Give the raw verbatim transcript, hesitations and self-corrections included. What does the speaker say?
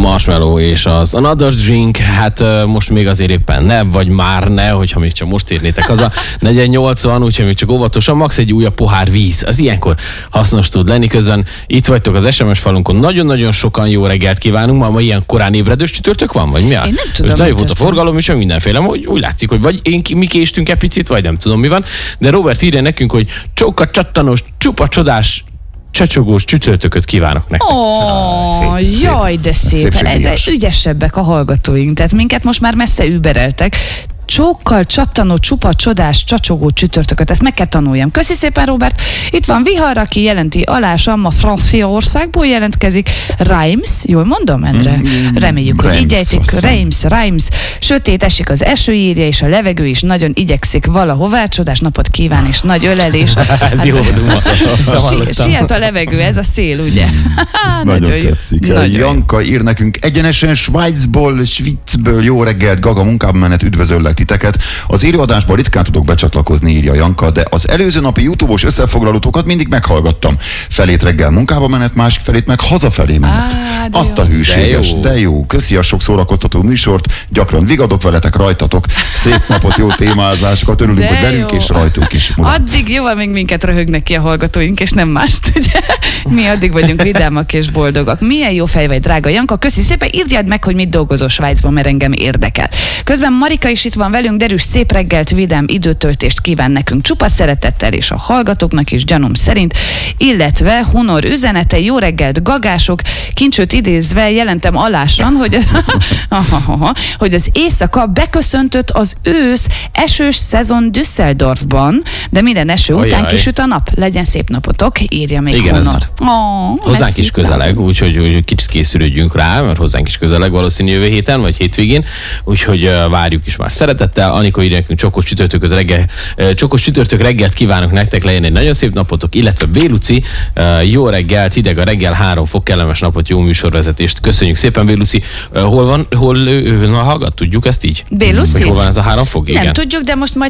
Marshmello és az Another Drink, hát most még azért éppen ne, vagy már ne, hogyha még csak most érnétek haza. negyven nyolcvan, úgyhogy még csak óvatosan, max egy újabb pohár víz. Az ilyenkor hasznos tud lenni. Közben itt vagytok az es em es falunkon. Nagyon-nagyon sokan jó reggelt kívánunk. Ma, ma ilyen korán ébredős csütörtök van, vagy mi? Én nem tudom. Most nagyon volt a forgalom, és mindenféle, hogy úgy látszik, hogy vagy én, mi késtünk egy picit, vagy nem tudom mi van. De Robert írja nekünk, hogy csóka csattanós, csupa csodás, csacsogós csütörtököt kívánok nektek. Ó, jaj, de szép. Egyre ügyesebbek a hallgatóink, tehát minket most már messze übereltek. Csókkal csattanó, csupa csodás, csacsogó csütörtököt. Ezt meg kell tanuljam. Köszi szépen, Robert. Itt van Vihar, aki jelenti alása, ma Franciaországból jelentkezik. Reims, jól mondom, Endre? Mm, Reméljük, hogy így ejtik. Reims, Reims. Sötét esik az eső, írja, és a levegő is nagyon igyekszik valahová. Csodás napot kíván, és nagy ölelés. Ez jó duma. Siet a levegő, ez a szél, ugye? Ez nagyon tetszik. Janka ír nekünk egyenesen Svájcból, Sviccből, jó reggelt, Gaga munkába menet, üdvözöllek titeket. Az élőadásban ritkán tudok becsatlakozni, írja Janka, de az előző napi YouTube-os összefoglalótokat mindig meghallgattam. Felét reggel munkába menet, másik felét meg hazafelé menet. Á, Azt jó. a hűséges, de jó. de jó. Köszi a sok szórakoztató műsort, gyakran vigadok veletek, rajtatok. Szép napot, jó témázásokat, örülünk, de hogy velünk jó. és rajtunk is. Mulat. Addig jó, amíg minket röhögnek ki a hallgatóink, és nem mást, ugye? Mi addig vagyunk vidámak és boldogak. Milyen jó fej vagy, drága Janka, köszi szépen, írjad meg, hogy mit dolgozol Svájcban, mert engem érdekel. Közben Marika is itt van velünk, derűs, szép reggelt, vidám időtöltést kíván nekünk csupa szeretettel, és a hallgatóknak is, gyanúm szerint, illetve Honor üzenete, jó reggelt, gagások, kincsőt idézve jelentem alásan, hogy, hogy az éjszaka beköszöntött az ősz esős szezon Düsseldorfban, de minden eső Ajaj. után kisüt a nap. Legyen szép napotok, írja még Igen, Honor. Oh, hozzánk is közeleg, úgyhogy úgy, kicsit készülődjünk rá, mert hozzánk is közeleg valószínű jövő héten, vagy hétvégén, úgyhogy uh, várjuk is már szeretettel. Anikó írja nekünk, csokos csütörtököt reggel, uh, csokos csütörtök reggelt kívánok nektek, legyen egy nagyon szép napotok, illetve Béluci, uh, jó reggelt, hideg a reggel, három fok, kellemes napot, jó műsorvezetést. Köszönjük szépen, Béluci. Uh, hol van, hol ő, ő, na, hallgat, tudjuk ezt így? Béluci? Hol van ez a három fok? Igen. Nem tudjuk, de most majd